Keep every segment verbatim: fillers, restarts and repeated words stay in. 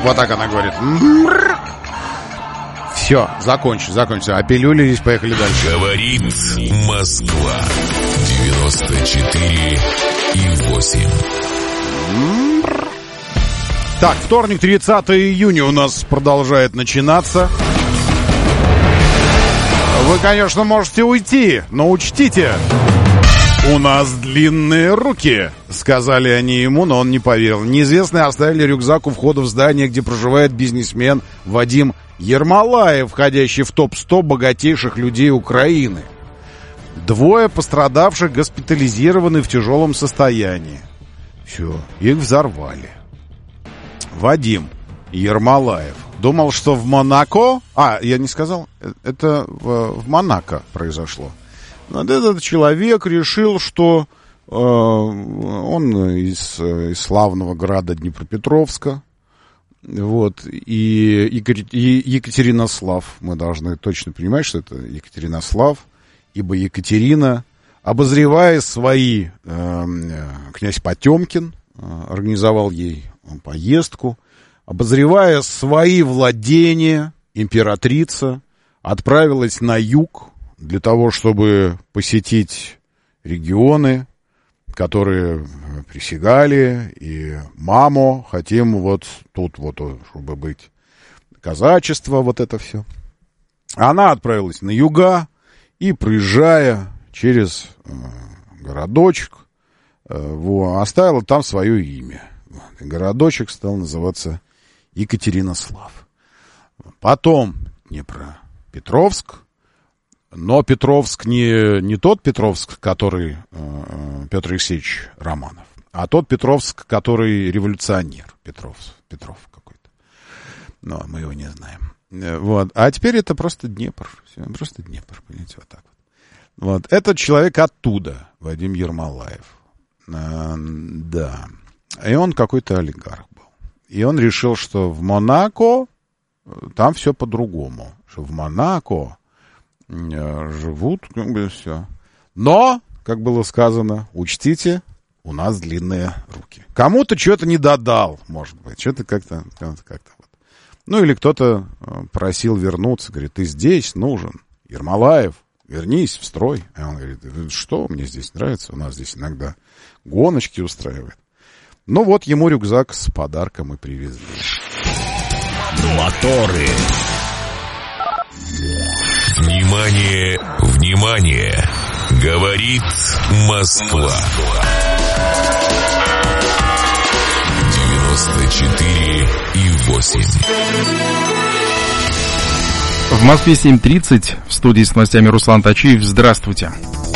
вот так она говорит. Все, закончу, закончу. Опилюлились, поехали дальше. Говорит Москва. девяносто четыре и восемь. Так, вторник, тридцатого июня у нас продолжает начинаться. Вы, конечно, можете уйти, но учтите, у нас длинные руки, сказали они ему, но он не поверил. Неизвестные оставили рюкзак у входа в здание, где проживает бизнесмен Вадим Ермолаев, входящий в топ сто богатейших людей Украины. Двое пострадавших госпитализированы в тяжелом состоянии. Все, их взорвали. Вадим Ермолаев думал, что в Монако... А, я не сказал, это в, в Монако произошло. Вот этот человек решил, что э, он из, из славного града Днепропетровска. Вот, и, и Екатеринослав. Мы должны точно понимать, что это Екатеринослав, ибо Екатерина, обозревая свои... Э, князь Потемкин э, организовал ей поездку. Обозревая свои владения, императрица отправилась на юг для того, чтобы посетить регионы, которые присягали, и маму, хотим вот тут вот, чтобы быть казачество, вот это все. Она отправилась на юга и, проезжая через э, городочек, э, во, оставила там свое имя. И городочек стал называться Екатеринослав. Потом Днепропетровск, но Петровск не, не тот Петровск, который э, Петр Алексеевич Романов, а тот Петровск, который революционер. Петров, Петров какой-то. Но мы его не знаем. Вот. А теперь это просто Днепр. Все, просто Днепр, понимаете, вот так вот. Вот. Этот человек оттуда, Вадим Ермолаев. А, да. И он какой-то олигарх был. И он решил, что в Монако там все по-другому. Что в Монако живут, как бы, все. Но, как было сказано, учтите, у нас длинные руки. Кому-то что-то не додал, может быть. Что-то как-то, как-то вот. Ну, или кто-то просил вернуться. Говорит, ты здесь нужен. Ермолаев, вернись в строй. А он говорит, что, мне здесь нравится. У нас здесь иногда гоночки устраивают. Ну, вот ему рюкзак с подарком и привезли. Моторы. Внимание, внимание! Говорит Москва. девяносто четыре и восемь. В Москве семь тридцать. В студии с новостями Руслан Тачиев. Здравствуйте.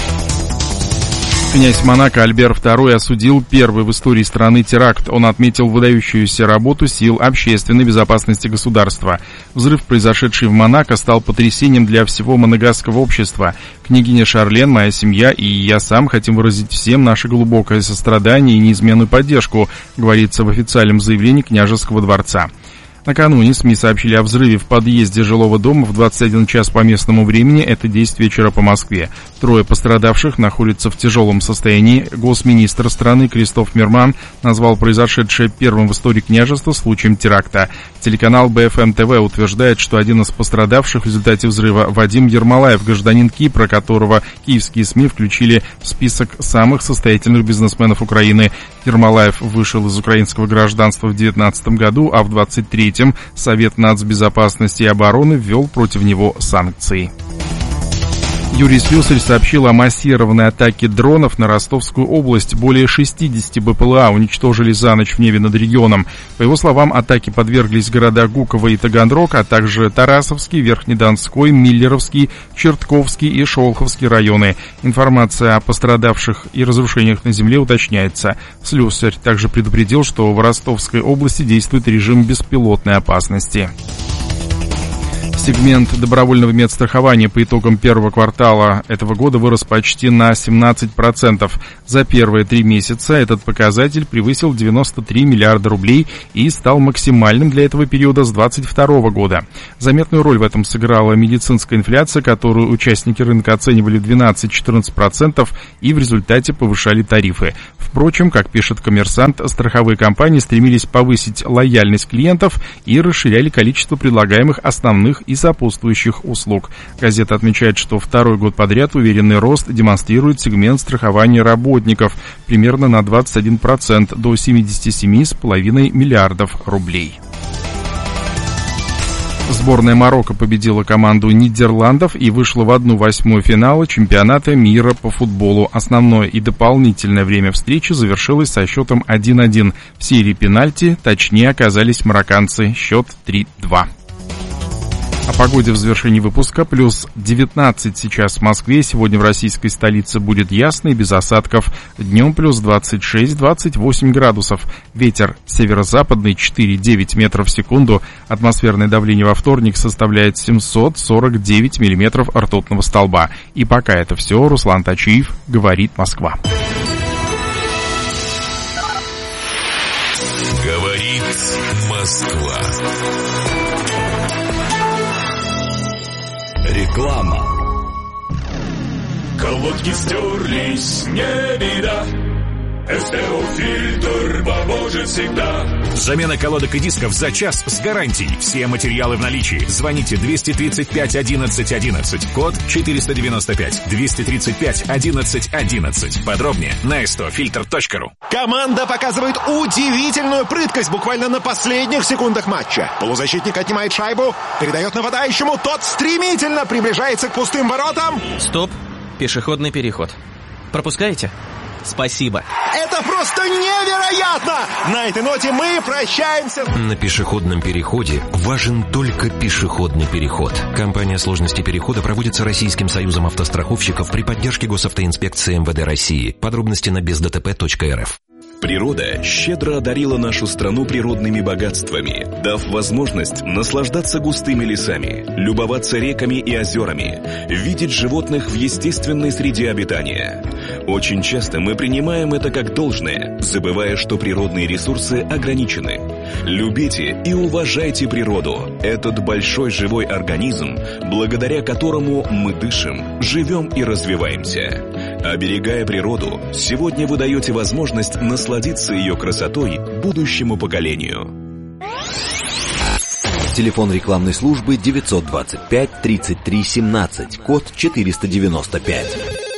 Князь Монако Альбер второй осудил первый в истории страны теракт. Он отметил выдающуюся работу сил общественной безопасности государства. Взрыв, произошедший в Монако, стал потрясением для всего монегасского общества. Княгиня Шарлен, моя семья и я сам хотим выразить всем наше глубокое сострадание и неизменную поддержку, говорится в официальном заявлении княжеского дворца. Накануне СМИ сообщили о взрыве в подъезде жилого дома в двадцать один час по местному времени. Это десять вечера по Москве. Трое пострадавших находятся в тяжелом состоянии. Госминистр страны Кристоф Мирман назвал произошедшее первым в истории княжества случаем теракта. Телеканал бэ эф эм тэ вэ утверждает, что один из пострадавших в результате взрыва Вадим Ермолаев, гражданин Кипра, которого киевские СМИ включили в список самых состоятельных бизнесменов Украины. Ермолаев вышел из украинского гражданства в девятнадцатом году, а в двадцать третьем Совет нацбезопасности и обороны ввел против него санкции. Юрий Слюсарь сообщил о массированной атаке дронов на Ростовскую область. Более шестьдесят бэ пэ эл а уничтожили за ночь в небе над регионом. По его словам, атаке подверглись города Гуково и Таганрог, а также Тарасовский, Верхнедонской, Миллеровский, Чертковский и Шолоховский районы. Информация о пострадавших и разрушениях на земле уточняется. Слюсарь также предупредил, что в Ростовской области действует режим беспилотной опасности. Сегмент добровольного медстрахования по итогам первого квартала этого года вырос почти на семнадцать процентов. За первые три месяца этот показатель превысил девяносто три миллиарда рублей и стал максимальным для этого периода с двадцать второго года. Заметную роль в этом сыграла медицинская инфляция, которую участники рынка оценивали в двенадцать-четырнадцать процентов и в результате повышали тарифы. Впрочем, как пишет «Коммерсант», страховые компании стремились повысить лояльность клиентов и расширяли количество предлагаемых основных и сопутствующих услуг. Газета отмечает, что второй год подряд уверенный рост демонстрирует сегмент страхования работников примерно на двадцать один процент до семьдесят семь целых пять десятых миллиардов рублей. Сборная Марокко победила команду Нидерландов и вышла в одну восьмую финала чемпионата мира по футболу. Основное и дополнительное время встречи завершилось со счетом один-один. В серии пенальти точнее оказались марокканцы. Счет три-два. О погоде в завершении выпуска. Плюс девятнадцать сейчас в Москве. Сегодня в российской столице будет ясно и без осадков. Днем плюс двадцать шесть - двадцать восемь градусов. Ветер северо-западный четыре-девять метров в секунду. Атмосферное давление во вторник составляет семьсот сорок девять миллиметров ртутного столба. И пока это все. Руслан Тачиев, говорит Москва. Говорит Москва. Реклама. Колодки стерлись, не беда. СТО-фильтр поможет всегда. Замена колодок и дисков за час с гарантией. Все материалы в наличии. Звоните двести тридцать пять одиннадцать одиннадцать. Код четыреста девяносто пять. двести тридцать пять одиннадцать одиннадцать. Подробнее на сто фильтр точка ру. Команда показывает удивительную прыткость буквально на последних секундах матча. Полузащитник отнимает шайбу, передает нападающему. Тот стремительно приближается к пустым воротам. Стоп. Пешеходный переход. Пропускаете? Спасибо. Это просто невероятно! На этой ноте мы прощаемся. На пешеходном переходе важен только пешеходный переход. Компания «Сложности перехода» проводится Российским союзом автостраховщиков при поддержке Госавтоинспекции эм вэ дэ России. Подробности на без дэ тэ пэ точка эр эф. Природа щедро одарила нашу страну природными богатствами, дав возможность наслаждаться густыми лесами, любоваться реками и озерами, видеть животных в естественной среде обитания. Очень часто мы принимаем это как должное, забывая, что природные ресурсы ограничены. Любите и уважайте природу, этот большой живой организм, благодаря которому мы дышим, живем и развиваемся. Оберегая природу, сегодня вы даете возможность насладиться ее красотой будущему поколению. Телефон рекламной службы девятьсот двадцать пять тридцать три семнадцать, код четыреста девяносто пять.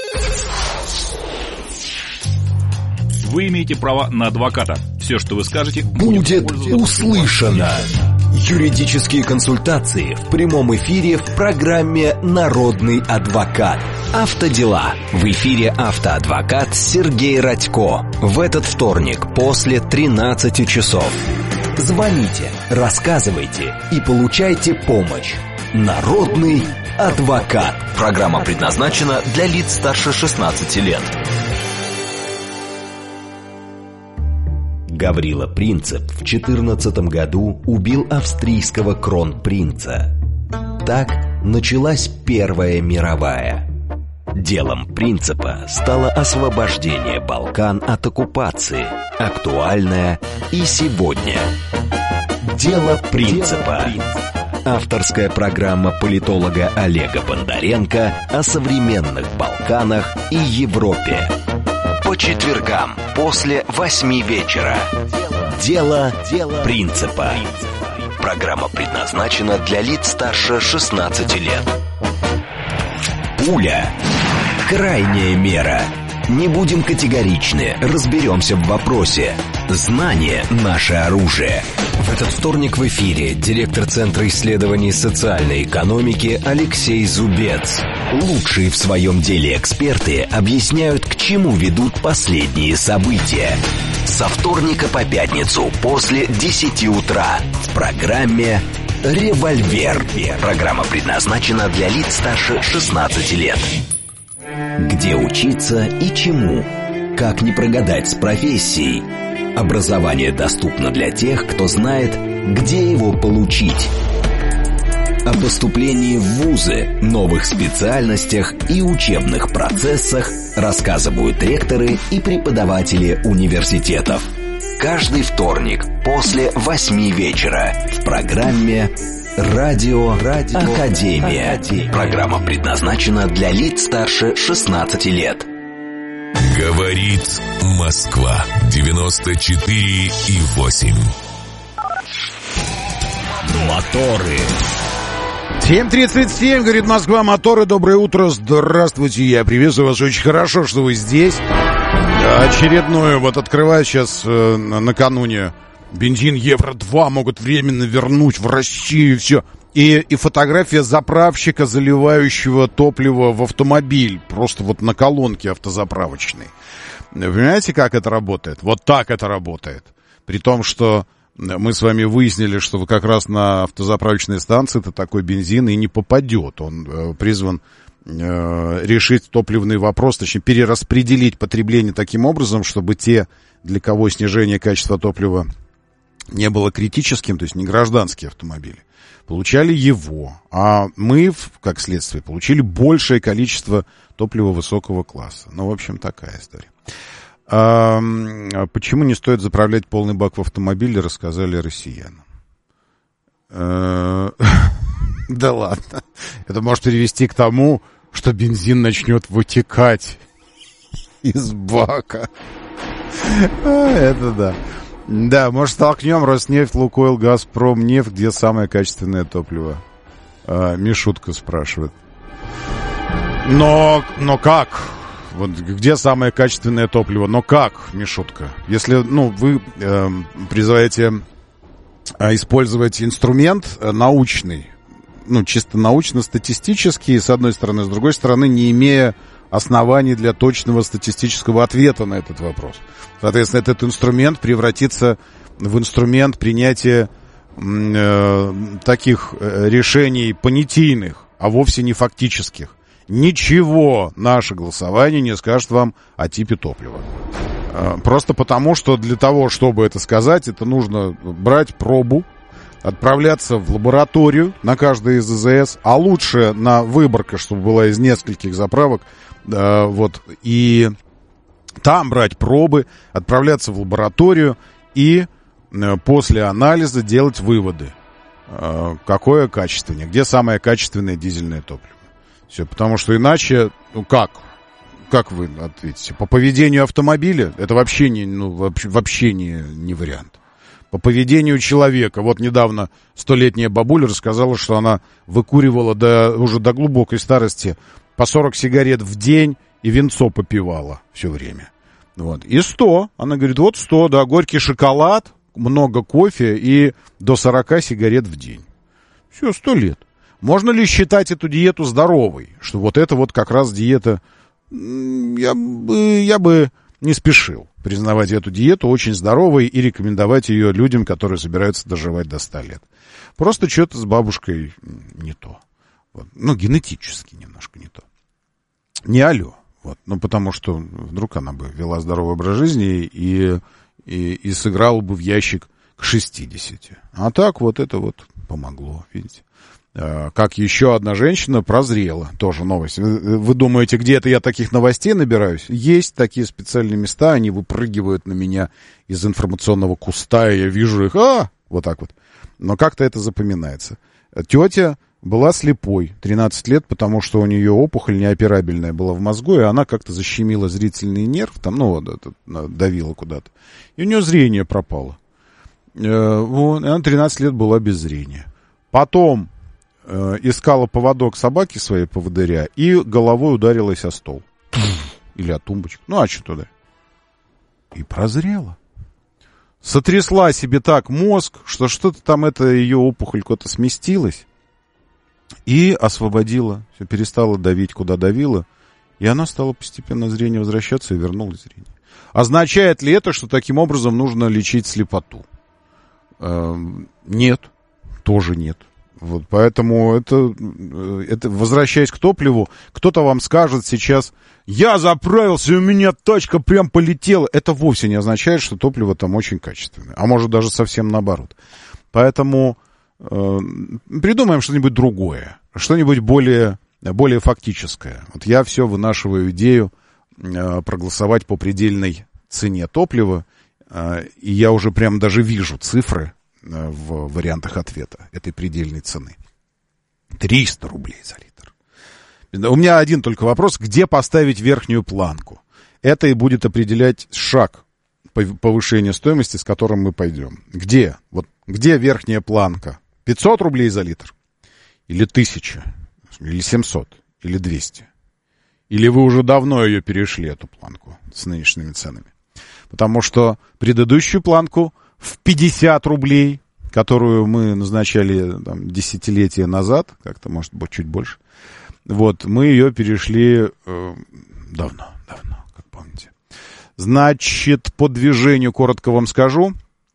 Вы имеете право на адвоката. Все, что вы скажете, будет услышано. Юридические консультации в прямом эфире в программе «Народный адвокат». Автодела. В эфире автоадвокат Сергей Радько. В этот вторник после тринадцати часов. Звоните, рассказывайте и получайте помощь. Народный адвокат. Программа предназначена для лиц старше шестнадцати лет. Гаврила Принцип в четырнадцатом году убил австрийского кронпринца. Так началась Первая мировая. Делом Принципа стало освобождение Балкан от оккупации, актуальное и сегодня. Дело Принципа. Авторская программа политолога Олега Бондаренко о современных Балканах и Европе. По четвергам после восьми вечера. Дело Принципа. Программа предназначена для лиц старше шестнадцати лет. Пуля. Крайняя мера. Не будем категоричны, разберемся в вопросе. Знание – наше оружие. В этот вторник в эфире директор Центра исследований социальной экономики Алексей Зубец. Лучшие в своем деле эксперты объясняют, к чему ведут последние события. Со вторника по пятницу после десяти утра в программе «Револьвер». Программа предназначена для лиц старше шестнадцати лет. Где учиться и чему? Как не прогадать с профессией? Образование доступно для тех, кто знает, где его получить. О поступлении в вузы, новых специальностях и учебных процессах рассказывают ректоры и преподаватели университетов. Каждый вторник после восьми вечера в программе «Радио, Радио Академия». Академия. Программа предназначена для лиц старше шестнадцати лет. Говорит Москва. девяносто четыре и восемь. Моторы. семь тридцать семь, говорит Москва, моторы, доброе утро, здравствуйте, я приветствую вас, очень хорошо, что вы здесь. Очередную, вот открываю сейчас э, накануне, бензин евро два могут временно вернуть в Россию, все. И, и фотография заправщика, заливающего топливо в автомобиль, просто вот на колонке автозаправочной. Понимаете, как это работает? Вот так это работает. При том, что мы с вами выяснили, что как раз на автозаправочной станции-то такой бензин и не попадет. Он э, призван э, решить топливный вопрос, точнее перераспределить потребление таким образом, чтобы те, для кого снижение качества топлива не было критическим, то есть не гражданские автомобили, получали его. А мы, как следствие, получили большее количество топлива высокого класса. Ну, в общем, такая история. А почему не стоит заправлять полный бак в автомобиле, рассказали россиянам. Да ладно. Это может привести к тому, что бензин начнет вытекать из бака. Это да. Да, может, столкнем Роснефть, Лукойл, Газпром, нефть, где самое качественное топливо? Мишутка спрашивает. Но, но как? Вот где самое качественное топливо? Но как, Мишутка? Если, ну, вы э, призываете э, использовать инструмент э, научный, ну, чисто научно-статистический, с одной стороны, с другой стороны, не имея оснований для точного статистического ответа на этот вопрос. Соответственно, этот инструмент превратится в инструмент принятия э, таких э, решений понятийных, а вовсе не фактических. Ничего наше голосование не скажет вам о типе топлива. Просто потому, что для того, чтобы это сказать, это нужно брать пробу, отправляться в лабораторию на каждой из АЗС, а лучше на выборка, чтобы была из нескольких заправок, вот, и там брать пробы, отправляться в лабораторию и после анализа делать выводы. Какое качественнее, где самое качественное дизельное топливо. Все, потому что иначе, ну как, как вы ответите? По поведению автомобиля это вообще не, ну, вообще, вообще не, не вариант. По поведению человека. Вот недавно столетняя бабуля рассказала, что она выкуривала до, уже до глубокой старости по сорок сигарет в день и винцо попивала все время. Вот. И сто, она говорит, вот сто, да, горький шоколад, много кофе и до сорока сигарет в день. Все, сто лет. Можно ли считать эту диету здоровой? Что вот это вот как раз диета... Я бы, я бы не спешил признавать эту диету очень здоровой и рекомендовать ее людям, которые собираются доживать до ста лет. Просто что-то с бабушкой не то. Вот. Ну, генетически немножко не то. Не алло. Вот. Ну, потому что вдруг она бы вела здоровый образ жизни и, и, и сыграла бы в ящик к шестидесяти. А так вот это вот помогло, видите. Как еще одна женщина прозрела. Тоже новость. Вы, вы думаете, где-то я таких новостей набираюсь? Есть такие специальные места, они выпрыгивают на меня из информационного куста, и я вижу их, а, вот так вот. Но как-то это запоминается. Тетя была слепой, тринадцать лет, потому что у нее опухоль неоперабельная была в мозгу, и она как-то защемила зрительный нерв, там, ну, давила куда-то. И у нее зрение пропало. Она тринадцать лет была без зрения. Потом искала поводок собаки своей поводыря и головой ударилась о стол. Или о тумбочку. Ну, а что туда? И прозрела. Сотрясла себе так мозг, что что-то там, это ее опухоль куда-то сместилась. И освободила. Все, перестала давить, куда давила. И она стала постепенно зрение возвращаться и вернулось зрение. Означает ли это, что таким образом нужно лечить слепоту? Эм, нет. Тоже нет. Вот, поэтому это, это, возвращаясь к топливу, кто-то вам скажет сейчас, я заправился, и у меня тачка прям полетела. Это вовсе не означает, что топливо там очень качественное. А может даже совсем наоборот. Поэтому э, придумаем что-нибудь другое, что-нибудь более, более фактическое. Вот я все вынашиваю идею э, проголосовать по предельной цене топлива, э, и я уже прям даже вижу цифры э, в вариантах ответа этой предельной цены. триста рублей за литр. У меня один только вопрос, где поставить верхнюю планку? Это и будет определять шаг повышения стоимости, с которым мы пойдем. Где? Вот где верхняя планка? пятьсот рублей за литр? Или тысяча? Или семьсот? Или двести? Или вы уже давно ее перешли, эту планку, с нынешними ценами? Потому что предыдущую планку в пятьдесят рублей, которую мы назначали там, десятилетия назад, как-то, может быть, чуть больше, вот, мы ее перешли э, давно, давно, как помните. Значит, по движению коротко вам скажу.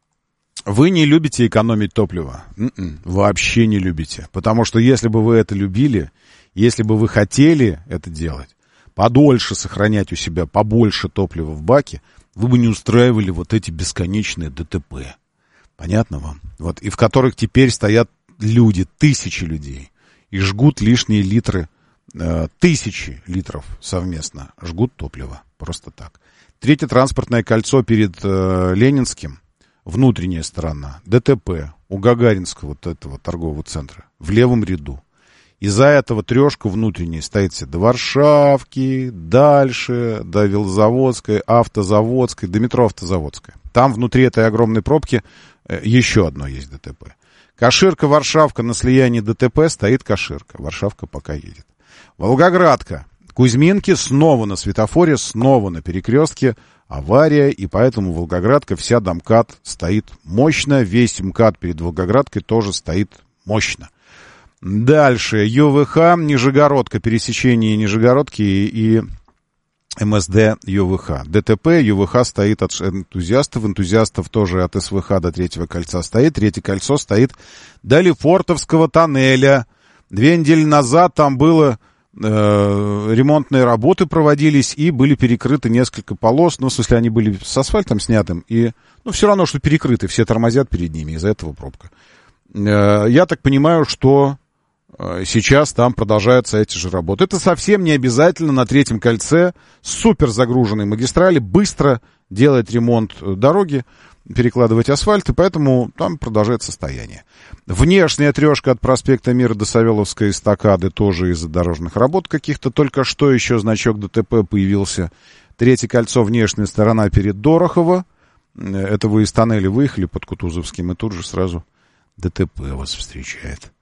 Вы не любите экономить топливо. Н-н, вообще не любите. Потому что если бы вы это любили, если бы вы хотели это делать, подольше сохранять у себя побольше топлива в баке, вы бы не устраивали вот эти бесконечные ДТП. Понятно вам? Вот, и в которых теперь стоят люди, тысячи людей, и жгут лишние литры, э, тысячи литров совместно жгут топливо. Просто так. Третье транспортное кольцо перед э, Ленинским, внутренняя сторона, ДТП у Гагаринского вот этого торгового центра, в левом ряду. Из-за этого трешка внутренняя стоит все до Варшавки, дальше, до Велозаводской, Автозаводской, до метро Автозаводская. Там внутри этой огромной пробки э, еще одно есть ДТП. Каширка-Варшавка на слиянии ДТП стоит Каширка. Варшавка пока едет. Волгоградка. Кузьминки снова на светофоре, снова на перекрестке. Авария, и поэтому Волгоградка, вся до МКАД стоит мощно. Весь МКАД перед Волгоградкой тоже стоит мощно. Дальше. ЮВХ, Нижегородка, пересечение Нижегородки и, и МСД ЮВХ. ДТП, ЮВХ стоит от энтузиастов. Энтузиастов тоже от СВХ до Третьего кольца стоит. Третье кольцо стоит до Лефортовского тоннеля. Две недели назад там было... ремонтные работы проводились, и были перекрыты несколько полос, ну, в смысле, они были с асфальтом снятым, и, ну, все равно, что перекрыты, все тормозят перед ними, из-за этого пробка. Я так понимаю, что сейчас там продолжаются эти же работы. Это совсем не обязательно на Третьем кольце супер загруженной магистрали быстро делать ремонт дороги, перекладывать асфальт, и поэтому там продолжается состояние. Внешняя трешка от проспекта Мира до Савеловской эстакады тоже из-за дорожных работ каких-то. Только что еще значок ДТП появился. Третье кольцо, внешняя сторона перед Дорохово. Это вы из тоннеля выехали под Кутузовским, и тут же сразу ДТП вас встречает.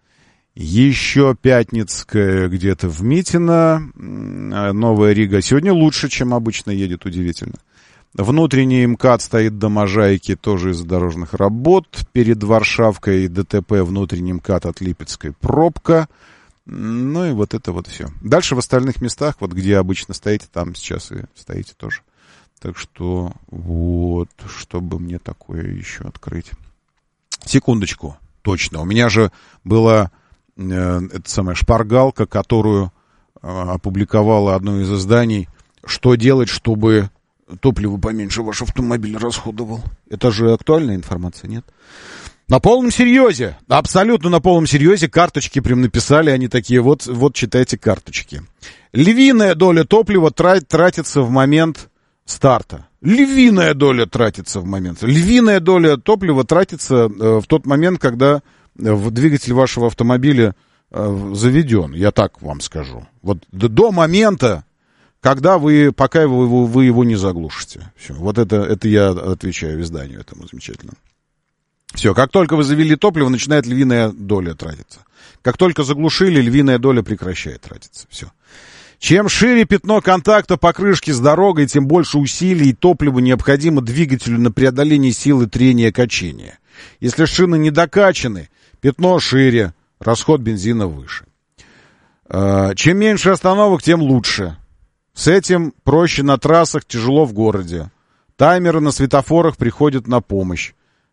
Еще Пятницкая где-то в Митино. Новая Рига сегодня лучше, чем обычно едет, удивительно. Внутренний МКАД стоит до Можайки, тоже из-за дорожных работ. Перед Варшавкой ДТП, внутренний МКАД от Липецкой пробка. Ну и вот это вот все. Дальше в остальных местах, вот где обычно стоите, там сейчас и стоите тоже. Так что вот, чтобы мне такое еще открыть. Секундочку, точно. У меня же была э, эта самая шпаргалка, которую э, опубликовало одно из изданий. Что делать, чтобы... топливо поменьше ваш автомобиль расходовал. Это же актуальная информация, нет? На полном серьезе, абсолютно на полном серьезе, карточки прям написали, они такие, вот, вот читайте карточки. Львиная доля топлива трат, тратится в момент старта. Львиная доля тратится в момент. Львиная доля топлива тратится э, в тот момент, когда э, двигатель вашего автомобиля э, заведен, я так вам скажу. Вот до, до момента, когда вы, пока вы его, вы его не заглушите. Все, вот это, это я отвечаю изданию этому замечательно. Все, как только вы завели топливо, начинает львиная доля тратиться. Как только заглушили, львиная доля прекращает тратиться. Все. Чем шире пятно контакта покрышки с дорогой, тем больше усилий и топлива необходимо двигателю на преодоление силы трения качения. Если шины не докачаны, пятно шире, расход бензина выше. Чем меньше остановок, тем лучше. С этим проще на трассах, тяжело в городе. Таймеры на светофорах приходят на помощь.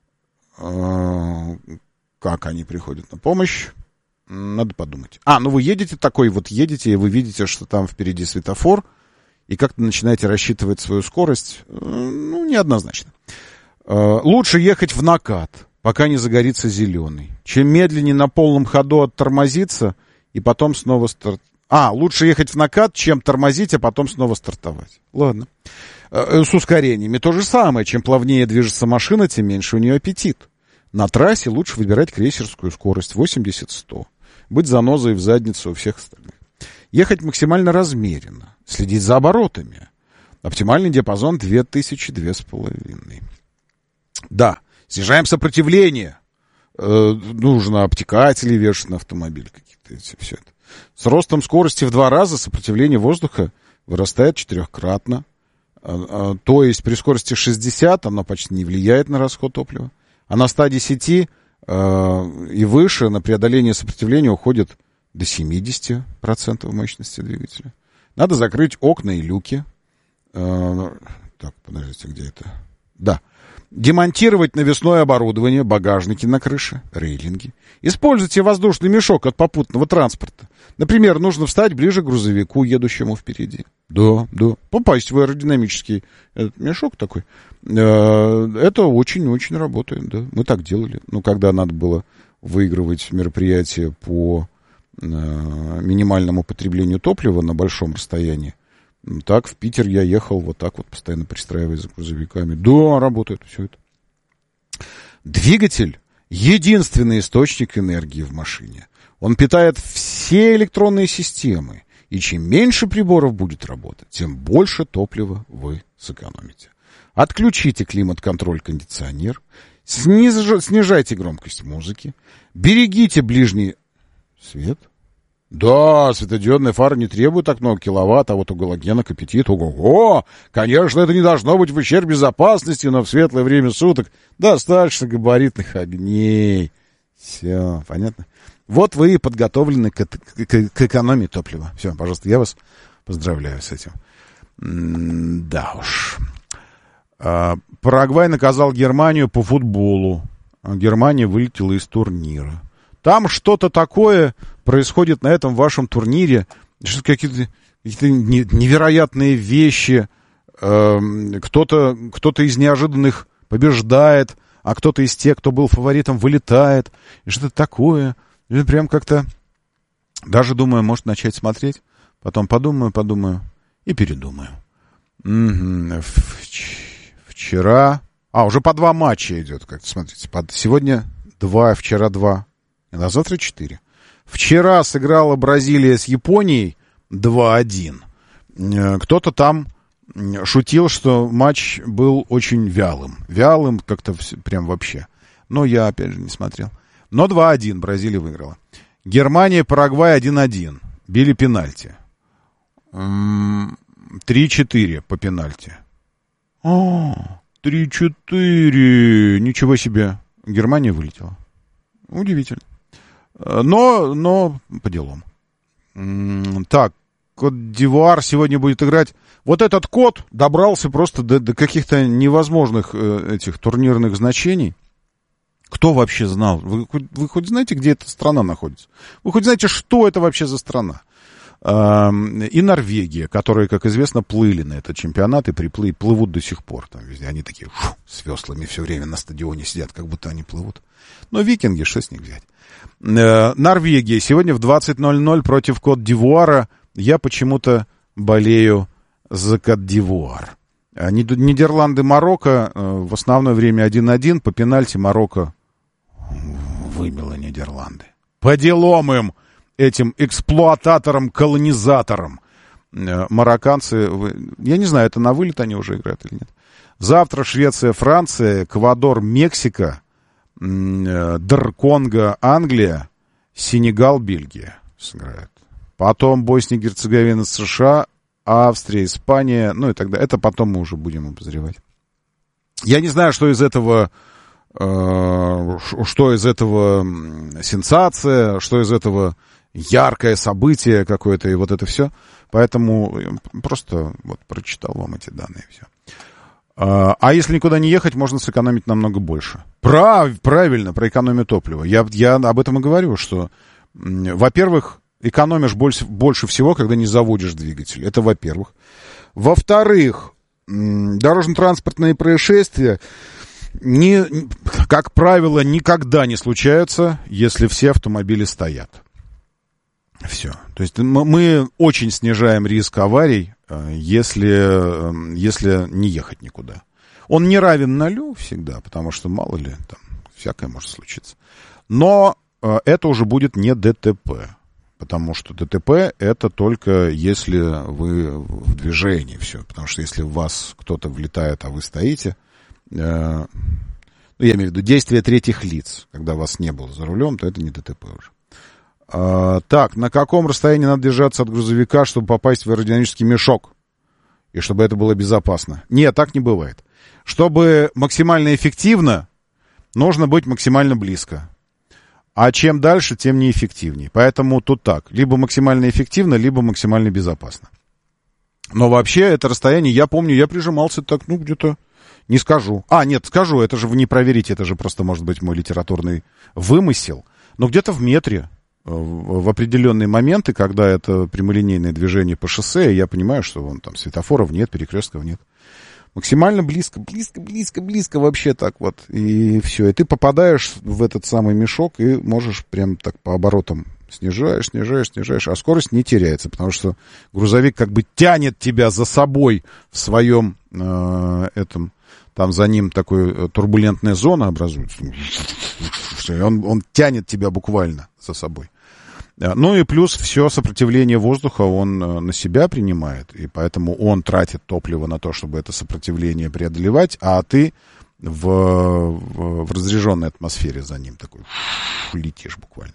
Как они приходят на помощь? Надо подумать. А, ну вы едете такой, вот едете, и вы видите, что там впереди светофор, и как-то начинаете рассчитывать свою скорость. Ну, неоднозначно. Лучше ехать в накат. пока не загорится зеленый. Чем медленнее на полном ходу оттормозиться, и потом снова старт... А, лучше ехать в накат, чем тормозить, а потом снова стартовать. Ладно. С ускорениями то же самое. Чем плавнее движется машина, тем меньше у нее аппетит. На трассе лучше выбирать крейсерскую скорость восемьдесят-сто. Быть занозой в задницу у всех остальных. Ехать максимально размеренно. Следить за оборотами. Оптимальный диапазон две тысячи, две с половиной. Да, снижаем сопротивление. Э, нужно обтекатели вешать на автомобиль какие-то. Все это. С ростом скорости в два раза сопротивление воздуха вырастает четырехкратно. Э, э, то есть при скорости шестьдесят оно почти не влияет на расход топлива. А на ста десяти э, и выше на преодоление сопротивления уходит до семьдесят процентов мощности двигателя. Надо закрыть окна и люки. Э, так, подождите, где это? Да. Демонтировать навесное оборудование, багажники на крыше, рейлинги. Используйте воздушный мешок от попутного транспорта. Например, нужно встать ближе к грузовику, едущему впереди. Да, да. Попасть в аэродинамический этот мешок такой. Это очень-очень работает, да. Мы так делали. Ну, когда надо было выигрывать мероприятие по минимальному потреблению топлива на большом расстоянии, так в Питер я ехал вот так вот, постоянно пристраиваясь за грузовиками. Да, работает все это. Двигатель — единственный источник энергии в машине. Он питает все электронные системы. И чем меньше приборов будет работать, тем больше топлива вы сэкономите. Отключите климат-контроль, кондиционер. Сниж... Снижайте громкость музыки. Берегите ближний свет. Да, светодиодная фара не требует так много киловатт, а вот у галогенок аппетит. Ого-го! Конечно, это не должно быть в ущерб безопасности, но в светлое время суток достаточно габаритных огней. Все, понятно? Вот вы и подготовлены к, к, к экономии топлива. Все, пожалуйста, я вас поздравляю с этим. М- да уж. А, Парагвай наказал Германию по футболу. Германия вылетела из турнира. Там что-то такое происходит на этом вашем турнире. Что-то какие-то, какие-то невероятные вещи. Кто-то, кто-то из неожиданных побеждает, а кто-то из тех, кто был фаворитом, вылетает. И что-то такое. И прям как-то даже думаю, может начать смотреть. Потом подумаю, подумаю и передумаю. Угу. Вчера... А, уже по два матча идет. Как-то, смотрите, под... сегодня два, вчера два. А завтра четыре. Вчера сыграла Бразилия с Японией два один. Кто-то там шутил, что матч был очень вялым. Вялым как-то прям вообще. Но я, опять же, не смотрел. Но два один Бразилия выиграла. Германия, Парагвай один один. Били пенальти. три четыре по пенальти. О, три четыре. Ничего себе. Германия вылетела. Удивительно. Но, но по делам. Так, Кот-д'Ивуар сегодня будет играть. Вот этот кот добрался просто до, до каких-то невозможных э, этих турнирных значений. Кто вообще знал? Вы, вы хоть знаете, где эта страна находится? Вы хоть знаете, что это вообще за страна? Э, и Норвегия, которые, как известно, плыли на этот чемпионат и приплыли, плывут до сих пор. Там везде они такие шу, с веслами все время на стадионе сидят, как будто они плывут. Но викинги, что с них взять? Э, Норвегия сегодня в двадцать ноль ноль против Кот-д'Ивуара. Я почему-то болею за Кот-д'Ивуар. Нидерланды, Марокко в основное время один один. По пенальти Марокко выбило Нидерланды. По делам им, этим эксплуататорам, колонизаторам. Марокканцы, я не знаю, это на вылет они уже играют или нет. Завтра Швеция, Франция, Эквадор, Мексика, Др Конго, Англия, Сенегал, Бельгия сыграют. Потом Босния и Герцеговина, США, Австрия, Испания, ну и так далее. Это потом мы уже будем обозревать. Я не знаю, что из этого, э, что из этого сенсация, что из этого яркое событие какое-то, и вот это все. Поэтому просто вот прочитал вам эти данные, и все. А, а если никуда не ехать, можно сэкономить намного больше. Прав, правильно, про экономию топлива. Я, я об этом и говорю, что, во-первых, экономишь больше, больше всего, когда не заводишь двигатель. Это во-первых. Во-вторых, дорожно-транспортные происшествия не, как правило, никогда не случаются, если все автомобили стоят. Все. То есть мы, мы очень снижаем риск аварий, если, если не ехать никуда. Он не равен нулю всегда, потому что, мало ли, там всякое может случиться. Но это уже будет не ДТП, потому что ДТП это только если вы в движении, все. Потому что если в вас кто-то влетает, а вы стоите, э, ну, я имею в виду действия третьих лиц, когда вас не было за рулем, то это не ДТП уже. А, так, на каком расстоянии надо держаться от грузовика, чтобы попасть в аэродинамический мешок? И чтобы это было безопасно? Нет, так не бывает. Чтобы максимально эффективно, нужно быть максимально близко. А чем дальше, тем неэффективнее. Поэтому тут так. Либо максимально эффективно, либо максимально безопасно. Но вообще это расстояние, я помню, я прижимался так, ну, где-то, не скажу. А, нет, скажу, это же вы не проверите, это же просто может быть мой литературный вымысел. Но где-то в метре, в определенные моменты, когда это прямолинейное движение по шоссе, я понимаю, что вон там светофоров нет, перекрестков нет. Максимально близко, близко, близко, близко вообще так вот. И все. И ты попадаешь в этот самый мешок и можешь прям так по оборотам снижаешь, снижаешь, снижаешь. А скорость не теряется, потому что грузовик как бы тянет тебя за собой в своем э, этом... Там за ним такая турбулентная зона образуется. Он, он тянет тебя буквально за собой. Ну и плюс все сопротивление воздуха он на себя принимает, и поэтому он тратит топливо на то, чтобы это сопротивление преодолевать, а ты в, в, в разряженной атмосфере за ним такой летишь буквально.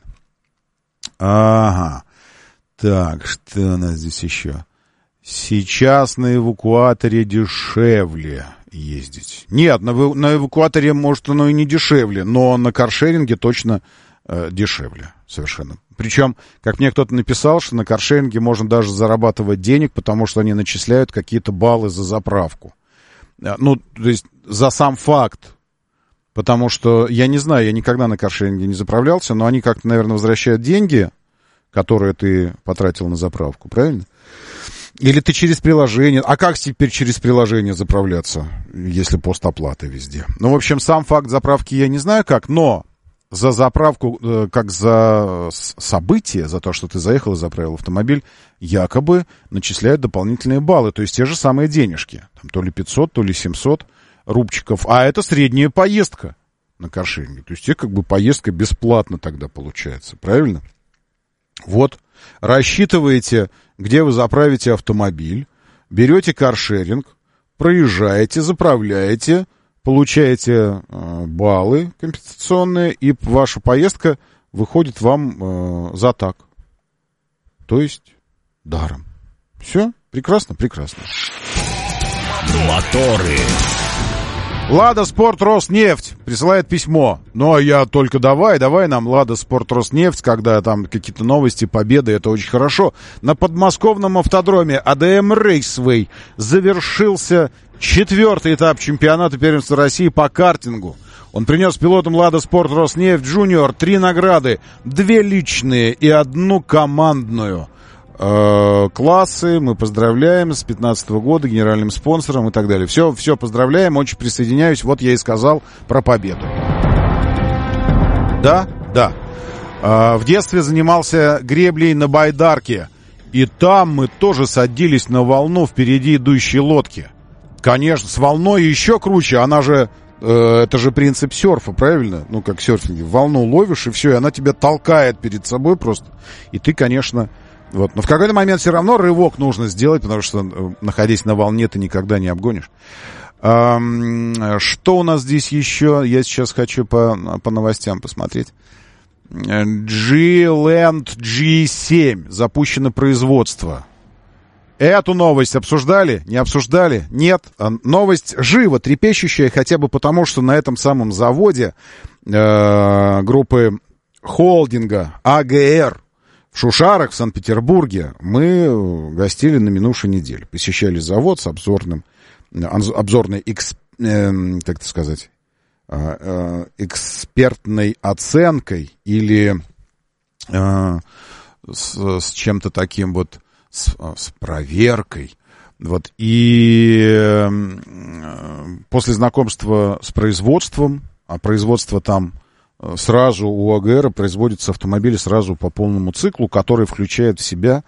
Ага. Так, что у нас здесь еще? Сейчас на эвакуаторе дешевле ездить. Нет, на, на эвакуаторе, может, оно и не дешевле, но на каршеринге точно э, дешевле. Совершенно. Причем, как мне кто-то написал, что на каршеринге можно даже зарабатывать денег, потому что они начисляют какие-то баллы за заправку. Ну, то есть за сам факт. Потому что, я не знаю, я никогда на каршеринге не заправлялся, но они как-то, наверное, возвращают деньги, которые ты потратил на заправку, правильно? Или ты через приложение. А как теперь через приложение заправляться, если постоплата везде? Ну, в общем, сам факт заправки я не знаю как, но за заправку, как за событие, за то, что ты заехал и заправил автомобиль, якобы начисляют дополнительные баллы, то есть те же самые денежки. Там, то ли пятьсот, то ли семьсот рубчиков. А это средняя поездка на каршеринге. То есть тебе как бы поездка бесплатно тогда получается, правильно? Вот, рассчитываете, где вы заправите автомобиль, берете каршеринг, проезжаете, заправляете, получаете э, баллы компенсационные, и ваша поездка выходит вам э, за так. То есть даром. Все? Прекрасно, прекрасно. Моторы. Лада Спорт Роснефть присылает письмо. Ну, а я только давай, давай нам Лада Спорт Роснефть, когда там какие-то новости, победы, это очень хорошо. На подмосковном автодроме АДМ Рейсвей завершился четвертый этап чемпионата первенства России по картингу. Он принес пилотам Лада Спорт Роснефть Джуниор три награды, две личные и одну командную. Классы, мы поздравляем с пятнадцатого года генеральным спонсором и так далее. Все, все поздравляем, очень присоединяюсь. Вот я и сказал про победу. Да, да. В детстве занимался греблей на байдарке. И там мы тоже садились на волну впереди идущей лодки. Конечно, с волной еще круче. Она же, э, это же принцип серфа, правильно? Ну, как серфинг. Волну ловишь, и все, и она тебя толкает перед собой просто. И ты, конечно... Вот. Но в какой-то момент все равно рывок нужно сделать, потому что, находясь на волне, ты никогда не обгонишь. Эм, что у нас здесь еще? Я сейчас хочу по, по новостям посмотреть. G-Land джи семь. Запущено производство. Эту новость обсуждали? Не обсуждали? Нет. Новость живо трепещущая, хотя бы потому, что на этом самом заводе э, группы холдинга АГР в Шушарах, в Санкт-Петербурге, мы гостили на минувшей неделе. Посещали завод с обзорным, обзорной, эксп, э, как это сказать, э, э, экспертной оценкой или э, с, с чем-то таким вот, с, с проверкой Вот, и после знакомства с производством, а производство там сразу у А Г Р производятся автомобили сразу по полному циклу, который включает в себя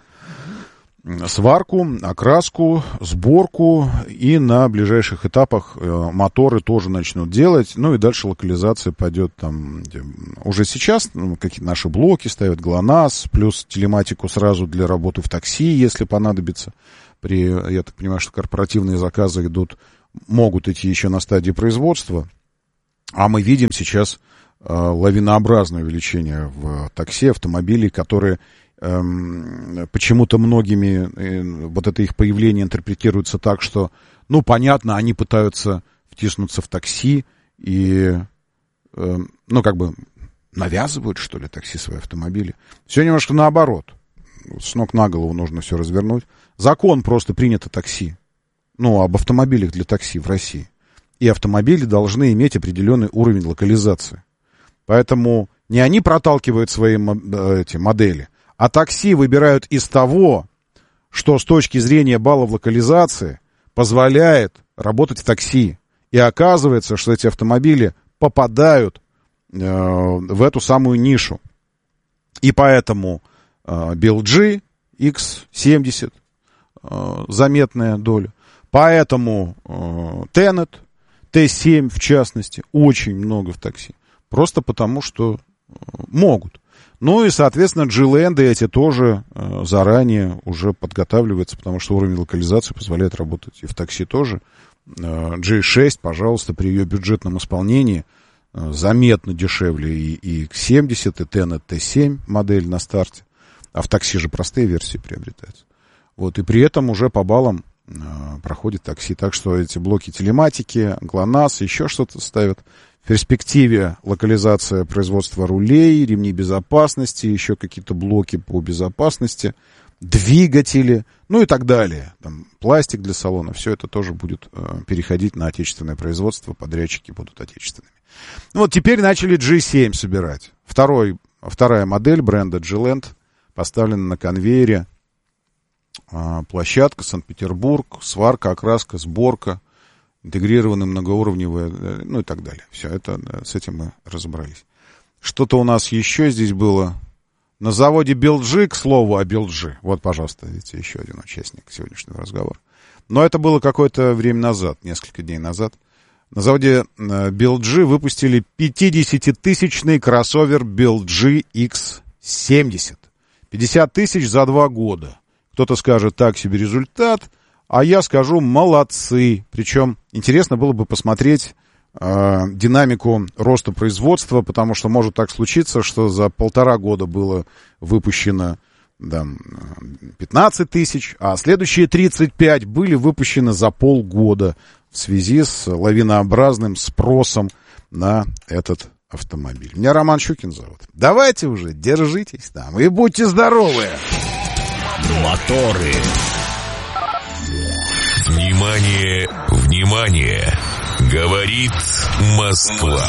сварку, окраску, сборку, и на ближайших этапах моторы тоже начнут делать, ну и дальше локализация пойдет там, уже сейчас ну, какие-то наши блоки ставят, ГЛОНАСС, плюс телематику сразу для работы в такси, если понадобится. При, я так понимаю, что корпоративные заказы идут, могут идти еще на стадии производства, а мы видим сейчас э, лавинообразное увеличение в такси автомобилей, которые э, почему-то многими, э, вот это их появление интерпретируется так, что, ну, понятно, они пытаются втиснуться в такси и, э, ну, как бы навязывают, что ли, такси свои автомобили. Все немножко наоборот. С ног на голову нужно все развернуть. Закон просто принято такси. Ну, об автомобилях для такси в России. И автомобили должны иметь определенный уровень локализации. Поэтому не они проталкивают свои эти модели, а такси выбирают из того, что с точки зрения баллов локализации позволяет работать в такси. И оказывается, что эти автомобили попадают э, в эту самую нишу. И поэтому э, би эл джи икс семьдесят э, заметная доля. Поэтому э, Тенет, Т семь в частности, очень много в такси. Просто потому, что э, могут. Ну и, соответственно, G-ленды эти тоже э, заранее уже подготавливаются, потому что уровень локализации позволяет работать и в такси тоже. Э, джи шесть, пожалуйста, при ее бюджетном исполнении э, заметно дешевле и, и икс семьдесят, и Tenet Т семь модель на старте. А в такси же простые версии приобретаются. Вот, и при этом уже по баллам э, проходит такси. Так что эти блоки телематики, ГЛОНАСС, еще что-то ставят. В перспективе локализация производства рулей, ремней безопасности, еще какие-то блоки по безопасности, двигатели, ну и так далее. Там, пластик для салона, все это тоже будет э, переходить на отечественное производство, подрядчики будут отечественными. Ну, вот теперь начали джи семь собирать. Второй, вторая модель бренда G-Land поставлена на конвейере. Э, площадка, Санкт-Петербург, сварка, окраска, сборка. Интегрированные многоуровневые, ну и так далее. Все это, с этим мы разобрались. Что-то у нас еще здесь было. На заводе Белджи, к слову о Белджи. Вот, пожалуйста, видите, еще один участник сегодняшнего разговора. Но это было какое-то время назад, несколько дней назад. На заводе Белджи выпустили пятидесятитысячный кроссовер Белджи икс семьдесят. пятьдесят тысяч за два года. Кто-то скажет, так себе результат. А я скажу, молодцы. Причем интересно было бы посмотреть э, динамику роста производства, потому что может так случиться, что за полтора года было выпущено да, пятнадцать тысяч, а следующие тридцать пять были выпущены за полгода в связи с лавинообразным спросом на этот автомобиль. Меня Роман Щукин зовут. Давайте уже, держитесь там и будьте здоровы. Моторы. Внимание, внимание! Говорит Москва.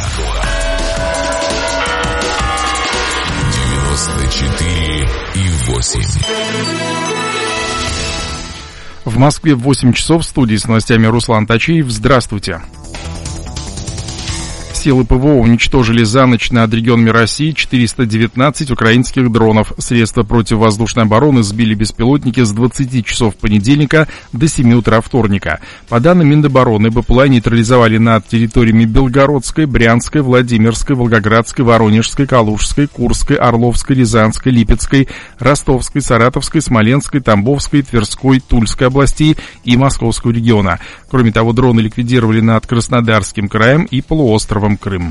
девяносто четыре и восемь. В Москве в восемь часов, в студии с новостями Руслан Точиев. Здравствуйте. Силы ПВО уничтожили за ночь над регионами России четыреста девятнадцать украинских дронов. Средства противовоздушной обороны сбили беспилотники с двадцати часов понедельника до семи утра вторника. По данным Минобороны, БПЛА нейтрализовали над территориями Белгородской, Брянской, Владимирской, Волгоградской, Воронежской, Калужской, Курской, Орловской, Рязанской, Липецкой, Ростовской, Саратовской, Смоленской, Тамбовской, Тверской, Тульской областей и Московского региона. Кроме того, дроны ликвидировали над Краснодарским краем и полуостровом Крым.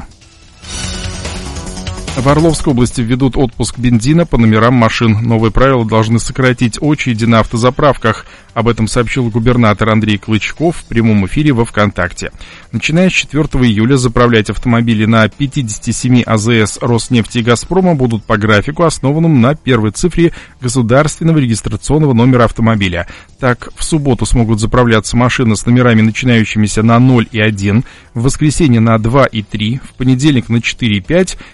В Орловской области введут отпуск бензина по номерам машин. Новые правила должны сократить очереди на автозаправках. Об этом сообщил губернатор Андрей Клычков в прямом эфире во ВКонтакте. Начиная с четвёртого июля заправлять автомобили на пятидесяти семи А З С Роснефти и Газпрома будут по графику, основанному на первой цифре государственного регистрационного номера автомобиля. Так, в субботу смогут заправляться машины с номерами, начинающимися на ноль и один, в воскресенье на два и три, в понедельник на четыре и пять и так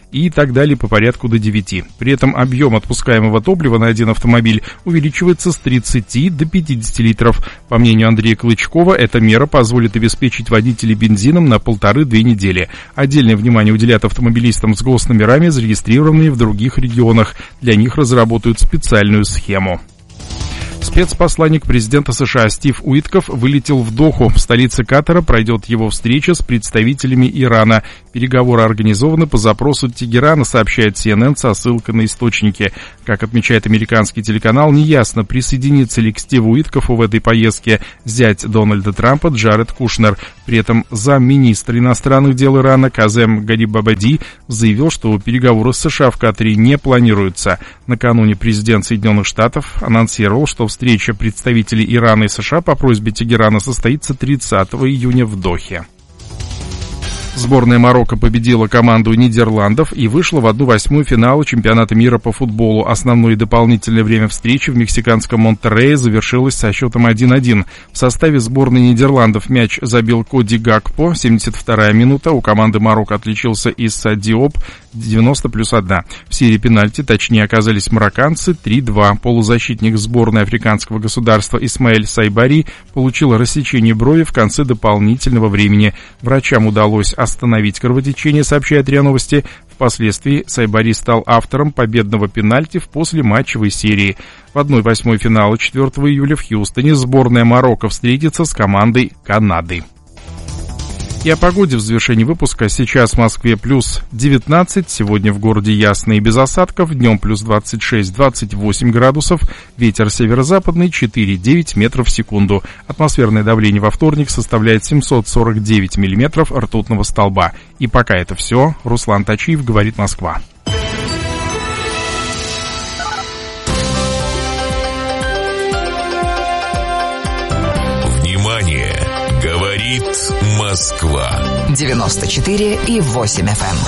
так далее по порядку до девяти. При этом объем отпускаемого топлива на один автомобиль увеличивается с тридцати до пятидесяти литров. По мнению Андрея Клычкова, эта мера позволит обеспечить водителей бензином на полторы-две недели. Отдельное внимание уделят автомобилистам с госномерами, зарегистрированными в других регионах. Для них разработают специальную схему. Спецпосланник президента США Стив Уитков вылетел в Доху. В столице Катара пройдет его встреча с представителями Ирана. Переговоры организованы по запросу Тегерана, сообщает си эн эн со ссылкой на источники. Как отмечает американский телеканал, неясно, присоединится ли к Стиву Уиткову в этой поездке зять Дональда Трампа Джаред Кушнер. При этом замминистра иностранных дел Ирана Казем Гарибабади заявил, что переговоры с США в Катаре не планируются. Накануне президент Соединенных Штатов анонсировал, что встреча представителей Ирана и США по просьбе Тегерана состоится тридцатого июня в Дохе. Сборная Марокко победила команду Нидерландов и вышла в одну восьмую финала чемпионата мира по футболу. Основное и дополнительное время встречи в мексиканском Монтеррее завершилось со счетом один-один. В составе сборной Нидерландов мяч забил Коди Гакпо, семьдесят вторая минута. У команды Марокко отличился Исса Диоп, девяносто плюс одна. В серии пенальти точнее оказались марокканцы, три-два. Полузащитник сборной африканского государства Исмаэль Сайбари получил рассечение брови в конце дополнительного времени. Врачам удалось остановить кровотечение, сообщает РИА Новости. Впоследствии Сайбари стал автором победного пенальти в послематчевой серии. В одной восьмой финала четвёртого июля в Хьюстоне сборная Марокко встретится с командой Канады. И о погоде в завершении выпуска. Сейчас в Москве плюс девятнадцать, сегодня в городе ясно и без осадков, днем плюс двадцать шесть - двадцать восемь градусов, ветер северо-западный четыре-девять метров в секунду. Атмосферное давление во вторник составляет семьсот сорок девять миллиметров ртутного столба. И пока это все. Руслан Тачиев, говорит Москва. Внимание! Говорит Москва. девяносто четыре и восемь эф эм.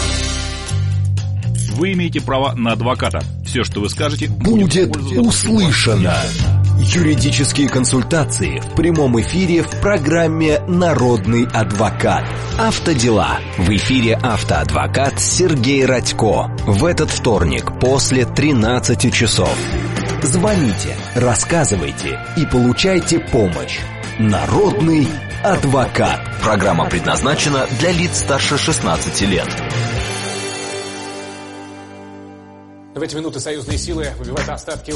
Вы имеете право на адвоката. Все, что вы скажете, будет услышано. Юридические консультации в прямом эфире в программе «Народный адвокат». Автодела. В эфире автоадвокат Сергей Радько. В этот вторник после тринадцати часов. Звоните, рассказывайте и получайте помощь. Народный адвокат. Программа предназначена для лиц старше шестнадцати лет. В эти минуты союзные силы выбивают остатки